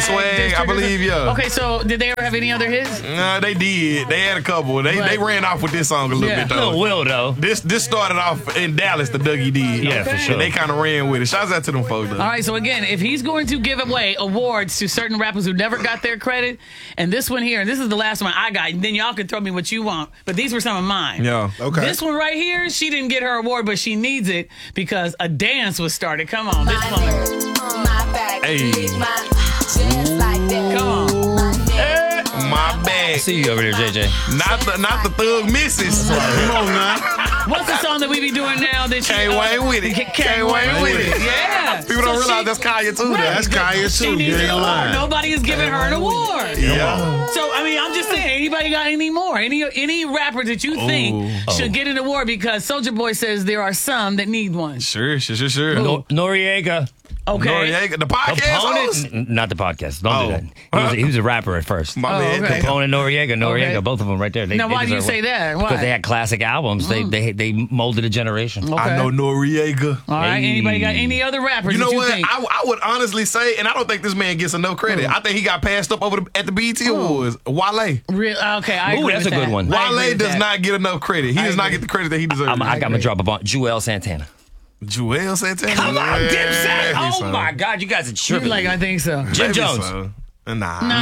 Swag, I believe, yeah. Okay, so did they ever have any other hits? Nah, they did. They had a couple. They ran off with this song a little bit, though. Lil Will, though. This started off in Dallas, the Dougie did. Yeah, for sure. And they kind of ran with it. Shouts out to them folks, though. All right, so again, if he's going to give away awards to certain rappers who never got their credit, and this one here, and this is the last one I got, and then y'all can throw me what you want, but these were some of mine. Yeah. Okay. This one right here, she didn't get her award, but she needs it because a dance was started. Come on, this woman. Hey. Come on. My bad. I see you over there, JJ. Not the Thug Misses. Come on now. What's the song that we be doing now that you Can't wait with it. Can't wait with it. Yeah. People don't realize that's Kaya too. Right. That's Kaya She too. needs You an ain't award. lying. Nobody is giving her an award. Yeah. So I mean, I'm just saying, anybody got any more? Any rapper that you think should get an award because Soulja Boy says there are some that need one. Sure. Noriega. Okay. Noriega, the podcast host? Not the podcast. Don't do that. He was a rapper at first. My man. okay. Component, Noriega, Okay. both of them right there. Now, why do you say that? Why? Because they had classic albums. They molded a generation. Okay. I know Noriega. All right. Hey. Anybody got any other rappers? You know that what? Think? I would honestly say, and I don't think this man gets enough credit. I think he got passed up at the BET Awards. Wale. Okay, I agree that's with a good that. one. I agree Wale with does that. not get enough credit. He does not get the credit that he deserves. I got my drop a Joel Santana. Joel Santana. Come on, Dipset. Maybe Oh, so. my God. You guys are You tripping. like? I think so. Jim Maybe Jones. so. Nah.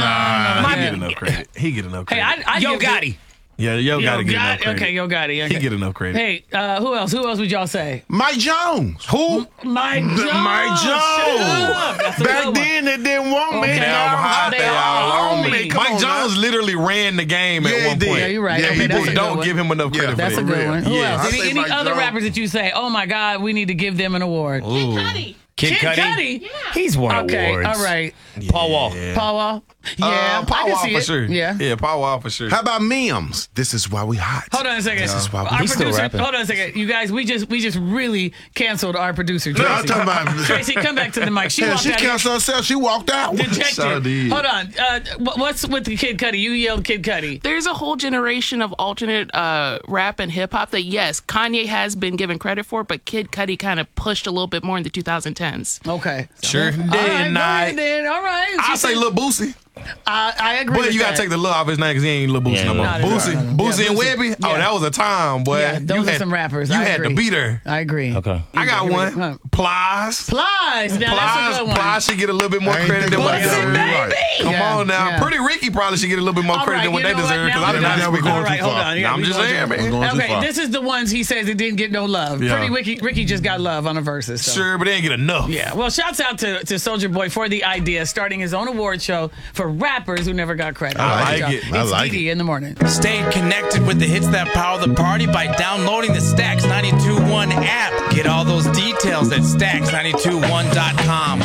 no, He get enough credit. He get enough Hey, credit. I Yo give Gotti. Yeah, Yo Gotti get enough credit. Okay, Yo Gotti. Okay. He get enough credit. Hey, who else? Who else would y'all say? Mike Jones. Who? Mike Jones. Mike Jones. Shut up. That's a good Back one. then, they didn't want me. Okay. Now I'm hot. They They all all on on me. me. Come Mike on Jones now. literally ran the game at Yeah, he one did. point. Yeah, you're right. Yeah, Okay, he that's People a good don't one. give him enough credit That's for a that. good one. Who Yeah. else? I say Any Mike other Jones. rappers that you say, oh my God, we need to give them an award? Kid Kid Cudi. Cudi? He's won Okay, awards. all right. Paul Wall. Paul Wall? Yeah, I Paul can Wall see for it. sure. Yeah. Paul Wall for sure. How about Mims? This is why we hot. Hold on a second. This is why we Our He's still producer, rapping. hold on a second. You guys, we just really canceled our producer, No, I'm Tracy. talking about. Tracy, come back to the mic. She Yeah, walked she out here canceled herself. She walked out. dejected. So did. Hold on. What's with the Kid Cudi? You yelled Kid Cudi. There's a whole generation of alternate rap and hip hop that, yes, Kanye has been given credit for, but Kid Cudi kind of pushed a little bit more in the 2010s. Okay. Sure. All right, go ahead Night. then. All right. I She say said- Lil Boosie. I agree But with you that. gotta take the Lil off his name because he ain't Lil Boosie Yeah, no more. not Boosie, right. Boosie Yeah, and Boosie. Webby. Oh, Yeah. that was a time, boy. Yeah, those You are had- some rappers. You I had agree. to beat her. I agree. Okay. I got Here we one. go. Plies. Plies. Now that's a good one. Plies should get a little bit more I ain't credit than think what about they that. deserve. You're right. Come Yeah, on now. yeah. Pretty Ricky probably should get a little bit more All credit right, than what you they know what? deserve because Now I did we're not Now going we're too going far. All right, too hold far. on. Yeah, I'm we just going saying, too man. We're going too Okay, far. this is the ones he says it didn't get no love. Yeah. Pretty Ricky just got love on the verses. So. Sure, but they didn't get enough. Yeah, well, shouts out to Soulja Boy for the idea, starting his own award show for rappers who never got credit. I All like y'all. it. It's I like Didi it. in the morning. Stay connected with the hits that power the party by downloading the Stacks 92.1 app. Get all those details at stacks921.com.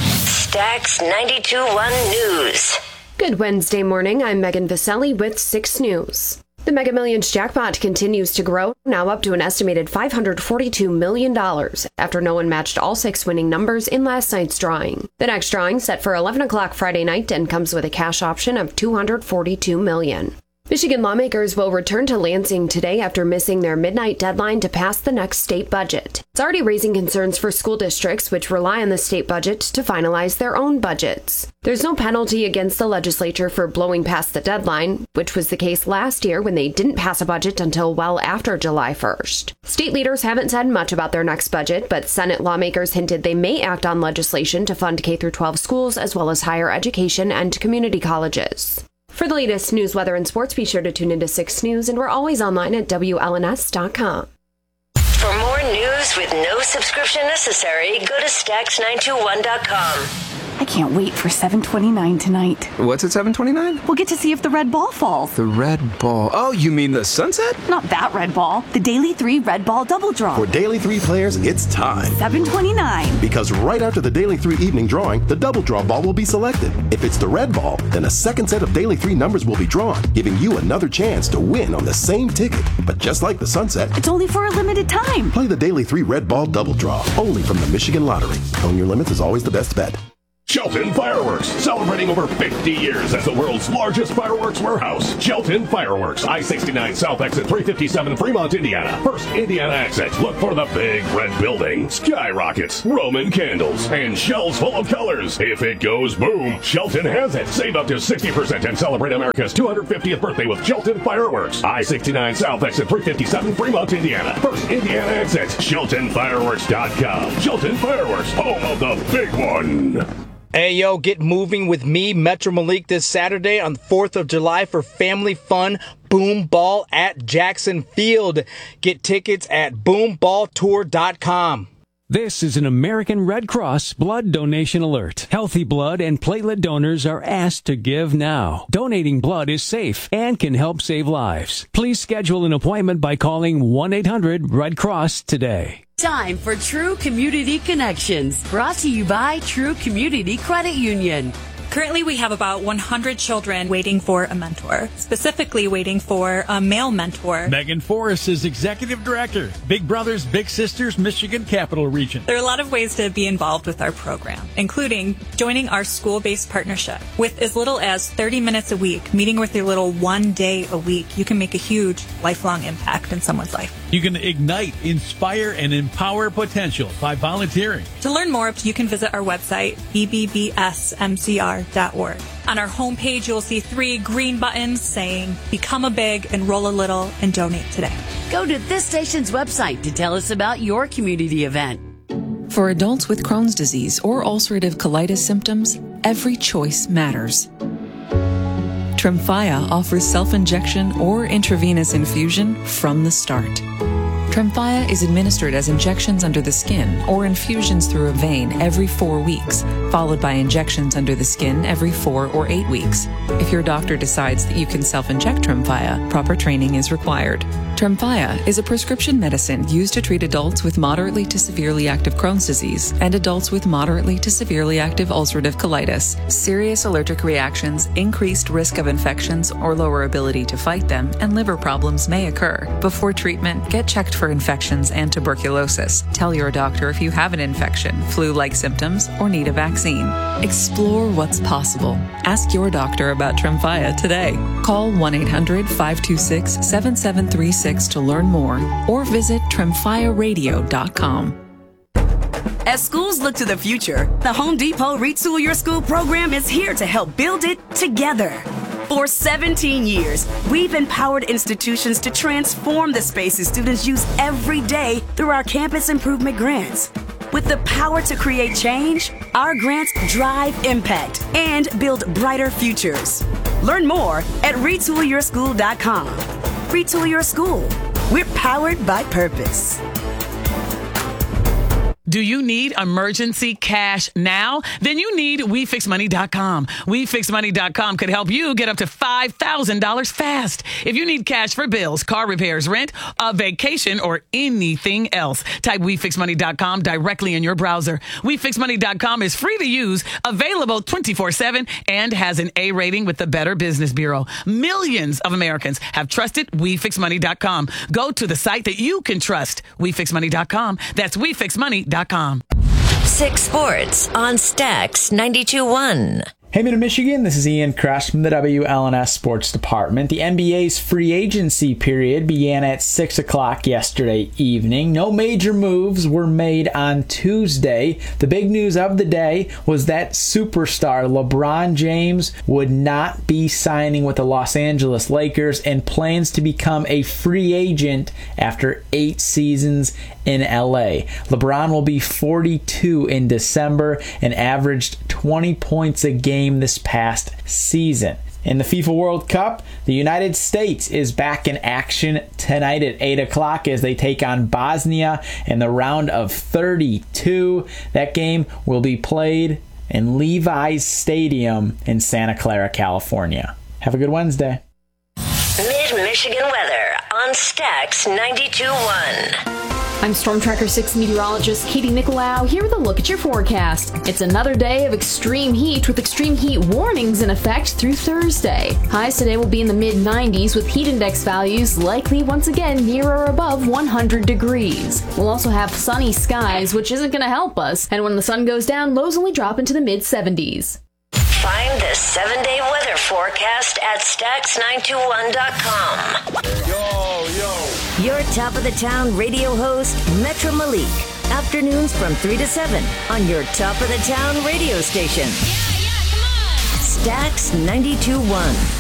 Stacks 92.1 News. Good Wednesday morning. I'm Megan Vaselli with 6 News. The Mega Millions jackpot continues to grow, now up to an estimated $542 million, after no one matched all 6 winning numbers in last night's drawing. The next drawing, set for 11 o'clock Friday night, and comes with a cash option of $242 million. Michigan lawmakers will return to Lansing today after missing their midnight deadline to pass the next state budget. It's already raising concerns for school districts, which rely on the state budget to finalize their own budgets. There's no penalty against the legislature for blowing past the deadline, which was the case last year when they didn't pass a budget until well after July 1st. State leaders haven't said much about their next budget, but Senate lawmakers hinted they may act on legislation to fund K-12 schools as well as higher education and community colleges. For the latest news, weather, and sports, be sure to tune into 6 News, and we're always online at WLNS.com. For more news with no subscription necessary, go to Stacks921.com. I can't wait for 7:29 tonight. What's at 7:29? We'll get to see if the red ball falls. The red ball. Oh, you mean the sunset? Not that red ball. The Daily 3 red ball double draw. For Daily 3 players, it's time. 7:29. Because right after the Daily 3 evening drawing, the double draw ball will be selected. If it's the red ball, then a second set of Daily 3 numbers will be drawn, giving you another chance to win on the same ticket. But just like the sunset, It's only for a limited time. play the Daily 3 red ball double draw, only from the Michigan Lottery. Own your limits is always the best bet. Shelton Fireworks, celebrating over 50 years as the world's largest fireworks warehouse. Shelton Fireworks, I-69 South Exit 357, Fremont, Indiana. First Indiana exit. Look for the big red building, skyrockets, Roman candles, and shells full of colors. If it goes boom, Shelton has it. Save up to 60% and celebrate America's 250th birthday with Shelton Fireworks. I-69 South Exit 357, Fremont, Indiana. First Indiana exit. SheltonFireworks.com. Shelton Fireworks, home of the big one. Hey, yo, get moving with me, Metro Malik, this Saturday on the 4th of July for family fun Boom Ball at Jackson Field. Get tickets at boomballtour.com. This is an American Red Cross blood donation alert. Healthy blood and platelet donors are asked to give now. Donating blood is safe and can help save lives. Please schedule an appointment by calling 1-800-RED-CROSS today. Time for True Community Connections, brought to you by True Community Credit Union. Currently, we have about 100 children waiting for a mentor, specifically waiting for a male mentor. Megan Forrest is Executive Director, Big Brothers Big Sisters Michigan Capital Region. There are a lot of ways to be involved with our program, including joining our school-based partnership. With as little as 30 minutes a week, meeting with your little 1 day a week, you can make a huge lifelong impact in someone's life. You can ignite, inspire, and empower potential by volunteering. To learn more, you can visit our website, bbbsmcr.org. On our homepage, you'll see 3 green buttons saying Become a Big, Enroll a Little, and Donate today. Go to this station's website to tell us about your community event. For adults with Crohn's disease or ulcerative colitis symptoms, every choice matters. Tremfya offers self-injection or intravenous infusion from the start. Tremfya is administered as injections under the skin or infusions through a vein every 4 weeks, followed by injections under the skin every 4 or 8 weeks. If your doctor decides that you can self-inject Tremfya, proper training is required. Tremfya is a prescription medicine used to treat adults with moderately to severely active Crohn's disease and adults with moderately to severely active ulcerative colitis. Serious allergic reactions, increased risk of infections or lower ability to fight them, and liver problems may occur. Before treatment, get checked for infections and tuberculosis. Tell your doctor if you have an infection, flu-like symptoms, or need a vaccine. Explore what's possible. Ask your doctor about Tremfya today. Call 1-800-526-7736 to learn more or visit tremfyaradio.com. As schools look to the future, the Home Depot Retool Your School program is here to help build it together. For 17 years, we've empowered institutions to transform the spaces students use every day through our campus improvement grants. With the power to create change, our grants drive impact and build brighter futures. Learn more at retoolyourschool.com. Retool Your School. We're powered by purpose. Do you need emergency cash now? Then you need WeFixMoney.com. WeFixMoney.com could help you get up to $5,000 fast. If you need cash for bills, car repairs, rent, a vacation, or anything else, type WeFixMoney.com directly in your browser. WeFixMoney.com is free to use, available 24/7, and has an A rating with the Better Business Bureau. Millions of Americans have trusted WeFixMoney.com. Go to the site that you can trust. WeFixMoney.com. That's WeFixMoney.com. 6 Sports on Stax 92.1. Hey, Mid-Michigan, this is Ian Crush from the WLNS Sports Department. The NBA's free agency period began at 6 o'clock yesterday evening. No major moves were made on Tuesday. The big news of the day was that superstar LeBron James would not be signing with the Los Angeles Lakers and plans to become a free agent after 8 seasons in LA. LeBron will be 42 in December and averaged 20 points a game this past season. In the FIFA World Cup, the United States is back in action tonight at 8 o'clock as they take on Bosnia in the round of 32. That game will be played in Levi's Stadium in Santa Clara, California. Have a good Wednesday. Mid-Michigan weather on Stax 92.1. I'm Storm Tracker 6 meteorologist Katie Nicolau here with a look at your forecast. It's another day of extreme heat with extreme heat warnings in effect through Thursday. Highs today will be in the mid-90s with heat index values likely once again near or above 100 degrees. We'll also have sunny skies, which isn't going to help us, and when the sun goes down, lows only drop into the mid-70s. Find the 7-day weather forecast at Stax921.com. Your top of the town radio host, Metro Malik. Afternoons from 3 to 7 on your top of the town radio station. Stax 92.1.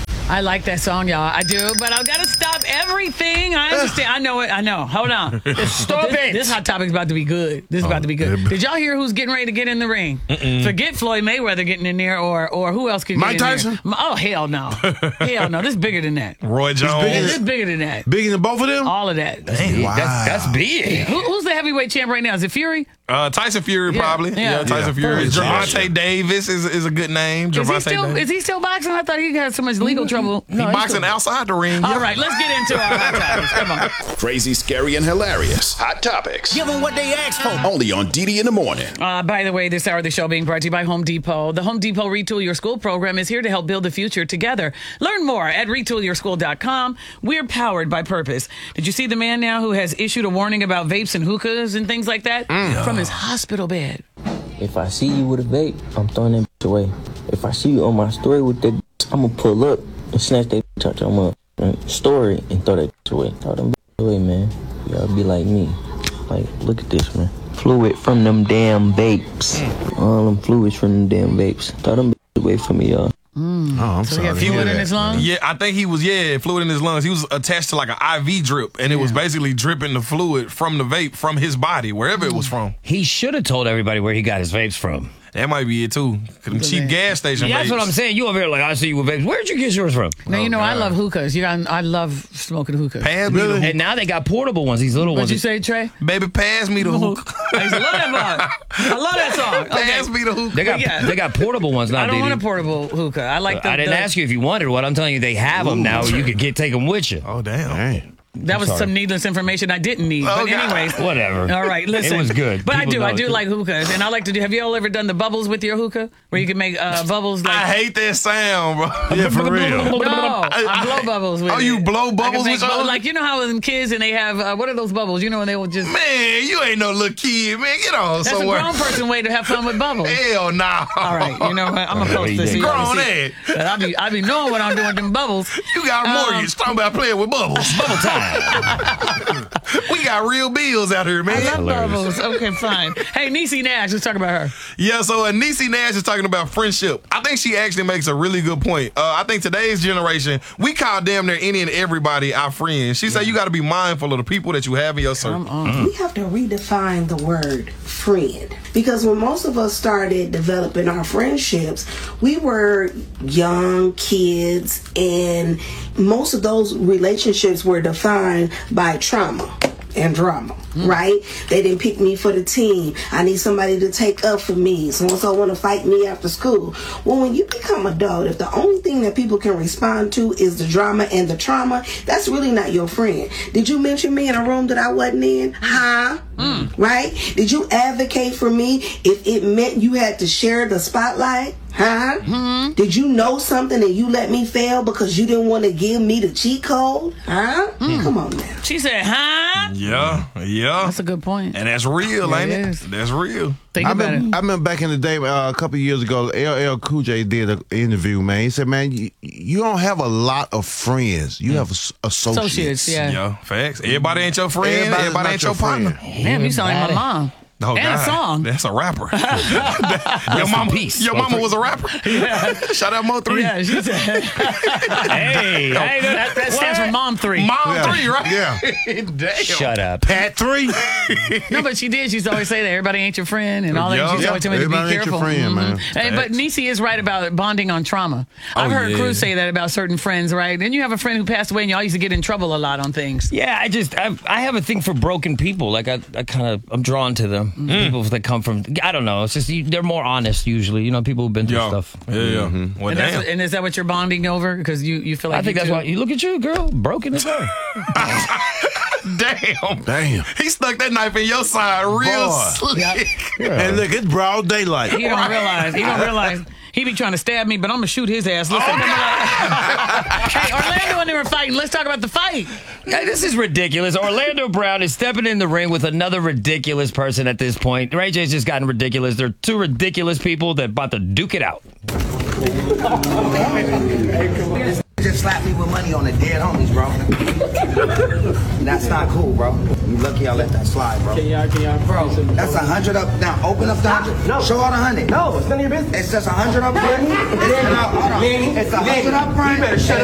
I like that song, y'all. I do, but I've got to stop everything. I understand. I know it. I know. Hold on. Stop it. This hot topic's about to be good. This is about to be good. Did y'all hear who's getting ready to get in the ring? Forget Floyd Mayweather getting in there, or who else can get Mike in Tyson? there? Oh, hell no. Hell no. This is bigger than that. Roy Jones. This is bigger than that. Bigger than both of them? All of that. Dang, that's big. Who's the heavyweight champ right now? Is it Fury? Tyson Fury, probably. Yeah, Tyson Fury. Gervonta Davis is a good name. Is he still boxing? I thought he got so much legal trouble. He boxing outside the ring. All right, let's get into our hot topics. Come on. Crazy, scary, and hilarious. Hot topics. Give them what they asked for. Only on DD in the Morning. By the way, this hour of the show being brought to you by Home Depot. The Home Depot Retool Your School program is here to help build the future together. Learn more at retoolyourschool.com. We're powered by purpose. Did you see the man now who has issued a warning about vapes and hookahs and things like that from his hospital bed? If I see you with a vape, I'm throwing that bitch away. If I see you on my story with that bitch, I'm going to pull up and snatch that bitch out your mouth. Story and throw that bitch away. Throw them bitch away, man. Y'all be like me. Like, look at this, man. Fluid from them damn vapes. All them fluids from them damn vapes. Throw them bitch away from me, y'all. I'm So he had fluid in his lungs? Yeah, I think he was, fluid in his lungs. He was attached to like an IV drip, and it was basically dripping the fluid from the vape from his body, wherever it was from. He should have told everybody where he got his vapes from. That might be it, too. Them cheap gas station vapes. That's what I'm saying. You over here like, I see you with vapes. Where'd you get yours from? Now, you know, I love hookahs. I love smoking hookahs. Pass me the hookah. And now they got portable ones, these little ones. What'd you say, Trey? Baby, pass me the hookah. I used to love that song. I love that song. Okay. Pass me the hookah. They got portable ones now, I don't Didi. want a portable hookah. I like the... I didn't ask you if you wanted what. I'm telling you, they have them now. You could take them with you. Oh, damn. That was some needless information I didn't need. But anyways. Whatever. All right, listen. It was good. But People I do like hookahs. And I like to do, have you all ever done the bubbles with your hookah? Where you can make bubbles like... I hate that sound, bro. Yeah, for real. No, I blow bubbles with it. Oh, you blow bubbles with your... Like, you know how in kids and they have, what are those bubbles? You know when they will just... Man, you ain't no little kid, man. Get on That's somewhere. That's a grown person way to have fun with bubbles. Hell nah. All right, you know what? I'm going to post this. So Grown ass. I be knowing what I'm doing with them bubbles. You got a mortgage. Talking about playing with bubbles. Bubble time. We got real bills out here, man. I love bubbles. Okay, fine. Hey, Niecy Nash, let's talk about her. Yeah, so Niecy Nash is talking about friendship. I think she actually makes a really good point. I think today's generation, we call damn near any and everybody our friends. She said you got to be mindful of the people that you have in your circle. We have to redefine the word friend. Because when most of us started developing our friendships, we were young kids, and most of those relationships were defined by trauma and drama, right? They didn't pick me for the team. I need somebody to take up for me. So-and-so want to fight me after school. Well, when you become adult, if the only thing that people can respond to is the drama and the trauma, that's really not your friend. Did you mention me in a room that I wasn't in? Huh? Right? Did you advocate for me if it meant you had to share the spotlight? Huh? Did you know something and you let me fail because you didn't want to give me the cheat code? Huh? Come on now. She said, huh? Yeah. That's a good point. And that's real, ain't it? That's real. I remember back in the day, a couple of years ago, LL Cool J did an interview, man. He said, man, you don't have a lot of friends. You have associates. Yeah, facts. Everybody ain't your friend. Everybody ain't your partner. Damn, you sound like my mom. Oh, and God. a song. That's a rapper. Your mama was a rapper. Yeah. Shout out Mo 3. Yeah, she said. Hey, that stands for Mom 3. Mom 3, right? Yeah. Damn. Shut up. Pat 3. No, but she did. She used to always say that everybody ain't your friend and all that. She used to always tell me to be Everybody ain't careful. your friend, man. Hey, but Niecy is right about bonding on trauma. I've heard Cruz say that about certain friends, right? Then you have a friend who passed away and y'all used to get in trouble a lot on things. Yeah, I have a thing for broken people. Like I'm drawn to them. People that come from, I don't know. It's just they're more honest usually. You know, people who've been through stuff. Yeah. Well, and is that what you're bonding over? Because you feel like I think that's why you look at you, girl, broken as her. Damn. He stuck that knife in your side real Boy. slick. And look, it's broad daylight. He don't realize. He be trying to stab me, but I'm going to shoot his ass. Listen, hey, Orlando and they were fighting. Let's talk about the fight. Yeah, this is ridiculous. Orlando Brown is stepping in the ring with another ridiculous person at this point. Ray J's just gotten ridiculous. They're two ridiculous people that about to duke it out. Just slapped me with money on the dead homies, bro. That's not cool, bro. You lucky I let that slide, bro. Bro, that's 100 up. Now, open up the 100. No. Show all the 100. No, it's none of your business. It's just 100 up front. It's 100 up front.